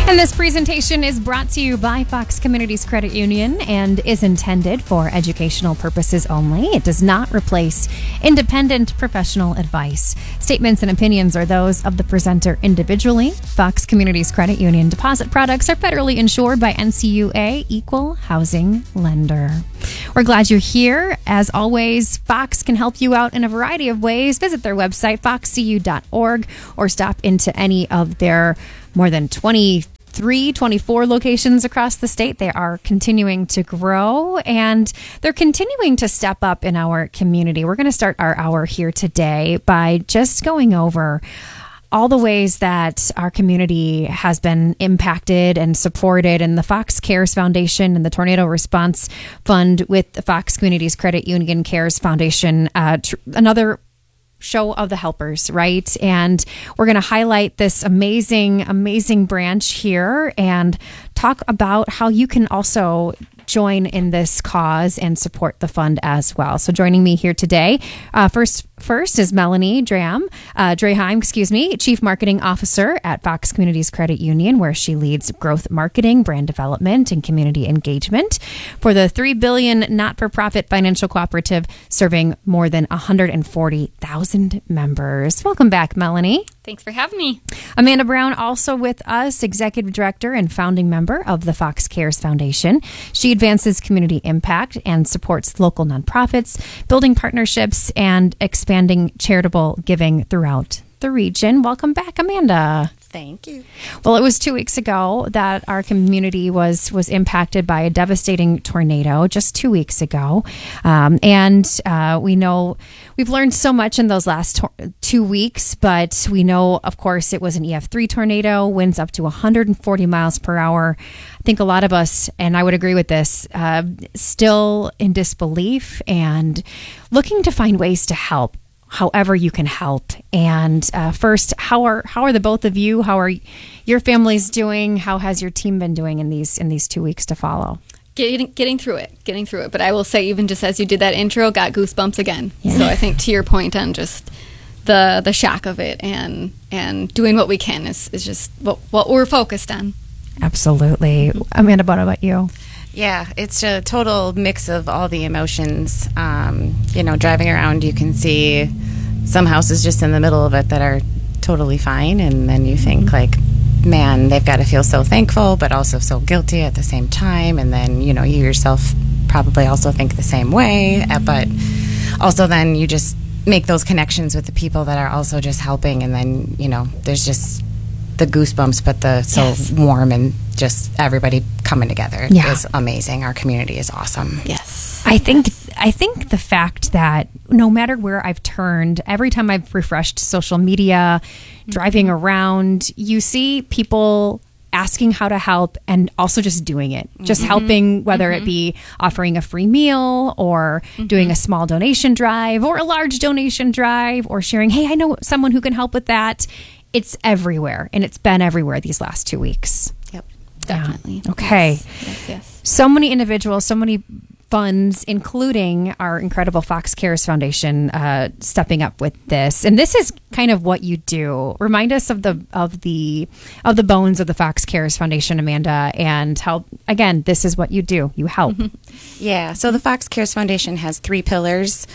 And this presentation is brought to you by Fox Communities Credit Union and is intended for educational purposes only. It does not replace independent professional advice. Statements and opinions are those of the presenter individually. Fox Communities Credit Union deposit products are federally insured by NCUA, Equal Housing Lender. We're glad you're here. As always, Fox can help you out in a variety of ways. Visit their website, foxcu.org, or stop into any of their more than 24 locations across the state. They are continuing to grow and they're continuing to step up in our community. We're going to start our hour here today by just going over all the ways that our community has been impacted and supported, and the Fox Cares Foundation and the Tornado Response Fund with the Fox Communities Credit Union Cares Foundation, another show of the helpers, right? And we're going to highlight this amazing branch here and talk about how you can also join in this cause and support the fund as well. So joining me here today, first is Melanie Draheim, Chief Marketing Officer at Fox Communities Credit Union, where she leads growth marketing, brand development, and community engagement for the $3 billion not-for-profit financial cooperative serving more than 140,000 members. Welcome back, Melanie. Thanks for having me. Amanda Brown, also with us, Executive Director and founding member of the Fox Cares Foundation. She advances community impact and supports local nonprofits, building partnerships, and expanding charitable giving throughout the region. Welcome back, Amanda. Thank you. Well, it was 2 weeks ago that our community was impacted by a devastating tornado, just 2 weeks ago. We know we've learned so much in those last 2 weeks, but we know, of course, it was an EF3 tornado, winds up to 140 miles per hour. I think a lot of us, and I would agree with this, still in disbelief and looking to find ways to help however you can help. And first, how are the both of you? How are your families doing? How has your team been doing in these 2 weeks to follow? Getting through it. But I will say, even just as you did that intro, got goosebumps again. Yeah. So I think to your point on just the shock of it and doing what we can is just what we're focused on. Absolutely. Amanda, what about you? Yeah, it's a total mix of all the emotions. Driving around, you can see some houses just in the middle of it that are totally fine. And then you think, man, they've got to feel so thankful, but also so guilty at the same time. And then, you yourself probably also think the same way. But also then you just make those connections with the people that are also just helping. And then, there's just the goosebumps, but warm and just everybody coming together is amazing. Our community is awesome. Yes. I think the fact that no matter where I've turned, every time I've refreshed social media, driving around, you see people asking how to help and also just doing it, just helping, whether it be offering a free meal or doing a small donation drive or a large donation drive or sharing, hey, I know someone who can help with that. It's everywhere, and it's been everywhere these last 2 weeks. Yep, definitely. Yeah. Okay. Yes. So many individuals, so many funds, including our incredible Fox Cares Foundation, stepping up with this. And this is kind of what you do. Remind us of the bones of the Fox Cares Foundation, Amanda, and how, again, this is what you do. You help. Yeah. So the Fox Cares Foundation has 3 pillars: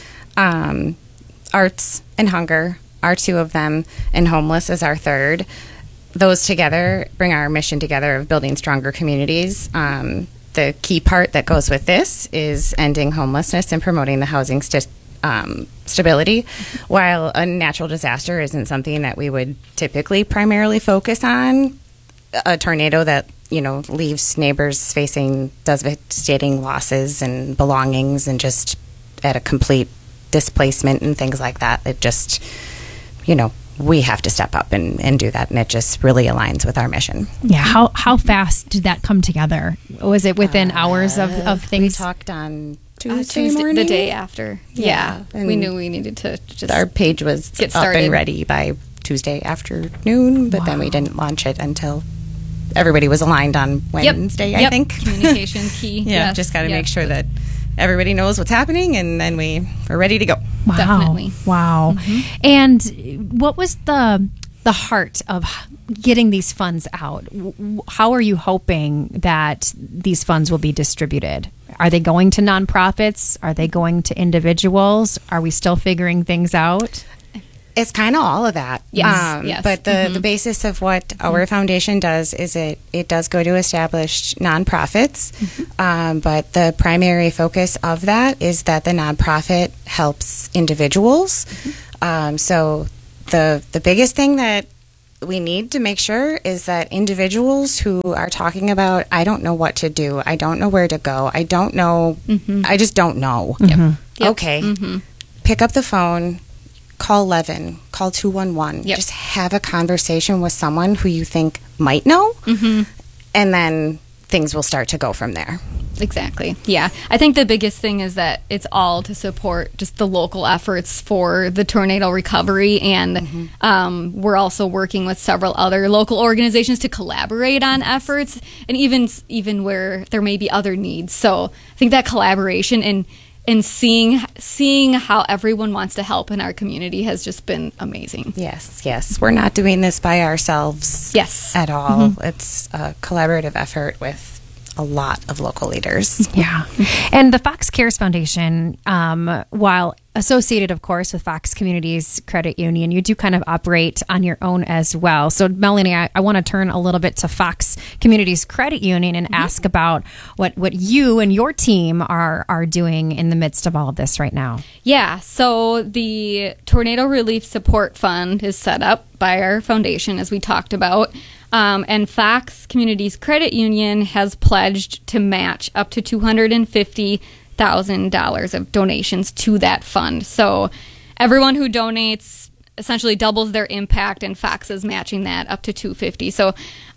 arts and hunger are 2 of them, and homeless is our 3rd. Those together bring our mission together of building stronger communities. The key part that goes with this is ending homelessness and promoting the housing stability. While a natural disaster isn't something that we would typically primarily focus on, a tornado that leaves neighbors facing devastating losses and belongings and just at a complete displacement and things like that, it just we have to step up and do that, and it just really aligns with our mission. Yeah. How fast did that come together? Was it within hours of things? We talked on Tuesday morning, the day after. Yeah. And we knew we needed to just our page was get up started and ready by Tuesday afternoon, but then we didn't launch it until everybody was aligned on Wednesday. I think communication key. Yeah, just got to make sure that everybody knows what's happening, and then we are ready to go. Wow. Definitely. Wow. And what was the the heart of getting these funds out. How are you hoping that these funds will be distributed? Are they going to nonprofits? Are they going to individuals? Are we still figuring things out? It's kind of all of that. Yes. Yes. But the basis of what our foundation does is it does go to established nonprofits. But the primary focus of that is that the nonprofit helps individuals. So the biggest thing that we need to make sure is that individuals who are talking about, I don't know what to do, I don't know where to go, I don't know, I just don't know. Yep. Okay, pick up the phone, call 11, call 211, just have a conversation with someone who you think might know, and then things will start to go from there. Exactly. Yeah. I think the biggest thing is that it's all to support just the local efforts for the tornado recovery. And we're also working with several other local organizations to collaborate on efforts, and even where there may be other needs. So I think that collaboration and seeing how everyone wants to help in our community has just been amazing. Yes. We're not doing this by ourselves at all. It's a collaborative effort with a lot of local leaders. Yeah. And the Fox Cares Foundation, while associated, of course, with Fox Communities Credit Union, you do kind of operate on your own as well. So, Melanie, I want to turn a little bit to Fox Communities Credit Union and ask about what you and your team are doing in the midst of all of this right now. Yeah. So the Tornado Relief Support Fund is set up by our foundation, as we talked about. And Fox Communities Credit Union has pledged to match up to $250,000 of donations to that fund. So everyone who donates essentially doubles their impact, and Fox is matching that up to $250,000. So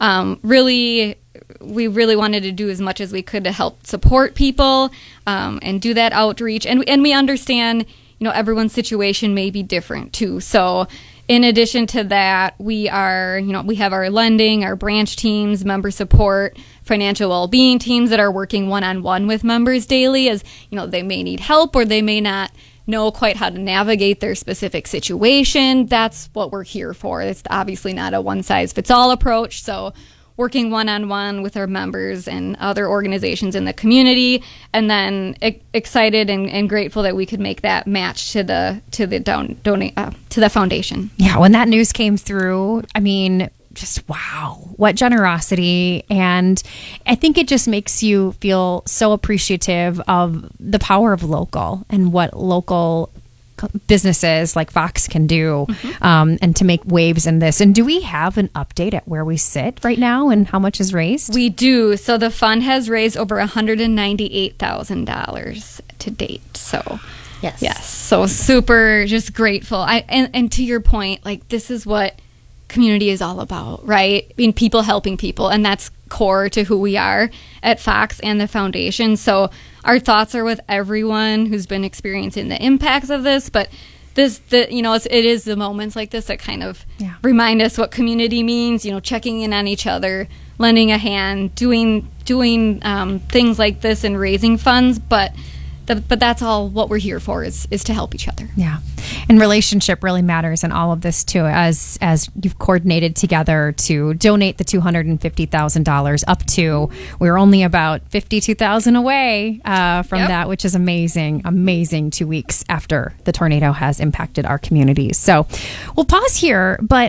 we really wanted to do as much as we could to help support people and do that outreach. And we understand, everyone's situation may be different too. So in addition to that, we have our lending, our branch teams, member support, financial well-being teams that are working one-on-one with members daily, as they may need help or they may not know quite how to navigate their specific situation. That's what we're here for. It's obviously not a one-size-fits-all approach. So working one-on-one with our members and other organizations in the community, and then excited and grateful that we could make that match to the foundation. Yeah, when that news came through, I mean, just wow, what generosity. And I think it just makes you feel so appreciative of the power of local and what local businesses like Fox can do and to make waves in this. And do we have an update at where we sit right now and how much is raised? We do. So the fund has raised over $198,000 to date. So yes. So super just grateful. And to your point, this is what community is all about, right? I mean, people helping people, and that's core to who we are at Fox and the foundation. So our thoughts are with everyone who's been experiencing the impacts of this, but it is the moments like this that kind of remind us what community means, checking in on each other, lending a hand, doing things like this and raising funds, but that's all what we're here for is to help each other. Yeah. And relationship really matters in all of this too, as you've coordinated together to donate the $250,000 up to, we're only about $52,000 away from that, which is amazing 2 weeks after the tornado has impacted our communities. So we'll pause here, but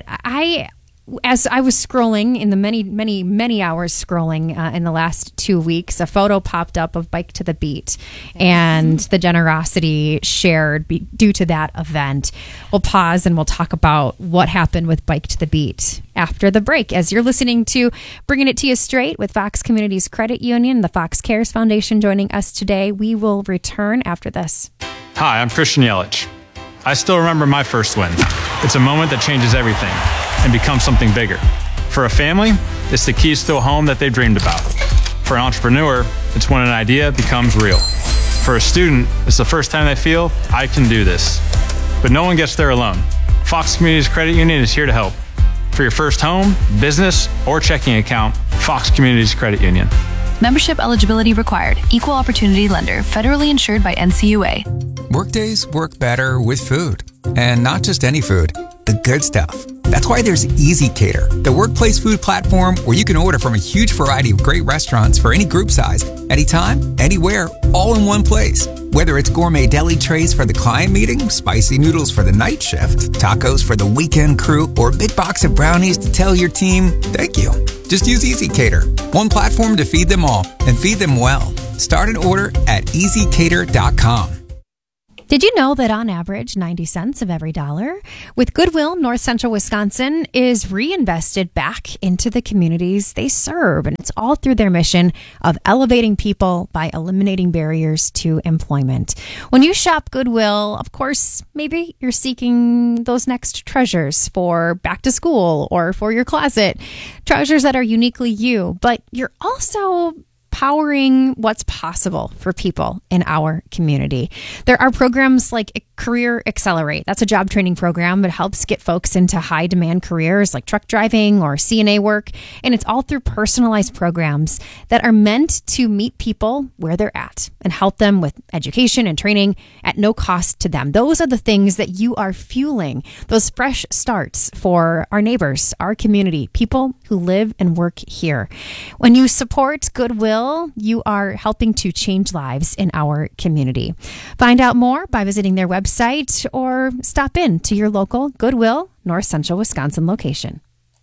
as I was scrolling in the many hours scrolling in the last 2 weeks, a photo popped up of Bike to the Beat and the generosity shared due to that event. We'll pause and we'll talk about what happened with Bike to the Beat after the break. As you're listening to Bringing It to You Straight with Fox Communities Credit Union, the Fox Cares Foundation joining us today. We will return after this. Hi, I'm Christian Yelich. I still remember my first win. It's a moment that changes everything and becomes something bigger. For a family, it's the keys to a home that they dreamed about. For an entrepreneur, it's when an idea becomes real. For a student, it's the first time they feel, I can do this. But no one gets there alone. Fox Communities Credit Union is here to help. For your first home, business, or checking account, Fox Communities Credit Union. Membership eligibility required. Equal opportunity lender. Federally insured by NCUA. Workdays work better with food. And not just any food. the good stuff. That's why there's Easy Cater, the workplace food platform where you can order from a huge variety of great restaurants for any group size, anytime, anywhere, all in one place. Whether it's gourmet deli trays for the client meeting, spicy noodles for the night shift, tacos for the weekend crew, or a big box of brownies to tell your team, thank you. Just use Easy Cater, one platform to feed them all and feed them well. Start an order at easycater.com. Did you know that on average, 90 cents of every dollar with Goodwill North Central Wisconsin is reinvested back into the communities they serve? And it's all through their mission of elevating people by eliminating barriers to employment. When you shop Goodwill, of course, maybe you're seeking those next treasures for back to school or for your closet, treasures that are uniquely you, but you're also powering what's possible for people in our community. There are programs like Career Accelerate. That's a job training program that helps get folks into high demand careers like truck driving or CNA work. And it's all through personalized programs that are meant to meet people where they're at and help them with education and training at no cost to them. Those are the things that you are fueling, those fresh starts for our neighbors, our community, people who live and work here. When you support Goodwill, you are helping to change lives in our community. Find out more by visiting their website or stop in to your local Goodwill North Central Wisconsin location.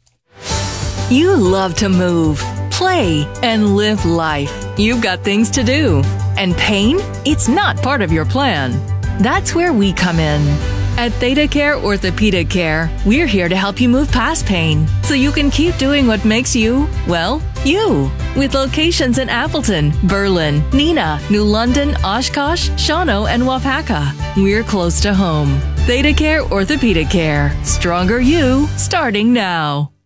You love to move, play, and live life. You've got things to do. And pain? It's not part of your plan. That's where we come in. At Theta Care Orthopedic Care, we're here to help you move past pain so you can keep doing what makes you, well, you. With locations in Appleton, Berlin, Neenah, New London, Oshkosh, Shawano, and Wapaka. We're close to home. Theta Care Orthopedic Care. Stronger you, starting now.